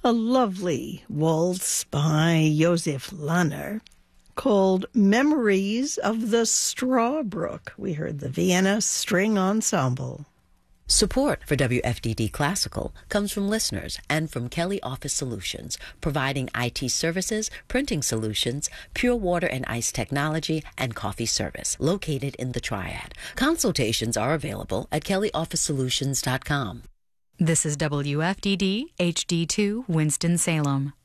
A lovely waltz by Josef Lanner called Memories of the Strawbrook. We heard the Vienna String Ensemble. Support for WFDD Classical comes from listeners and from Kelly Office Solutions, providing IT services, printing solutions, pure water and ice technology, and coffee service, located in the Triad. Consultations are available at kellyofficesolutions.com. This is WFDD HD2 Winston-Salem.